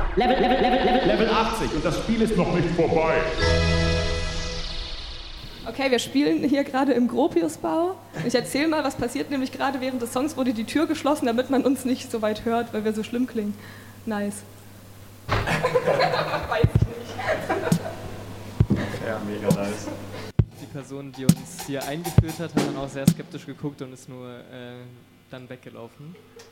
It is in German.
Level 80 und das Spiel ist noch nicht vorbei. Okay, wir spielen hier gerade im Gropiusbau. Ich erzähle mal, was passiert, nämlich gerade während des Songs wurde die Tür geschlossen, damit man uns nicht so weit hört, weil wir so schlimm klingen. Nice. Weiß ich nicht. Ja, mega nice. Die Person, die uns hier eingeführt hat, hat dann auch sehr skeptisch geguckt und ist nur dann weggelaufen.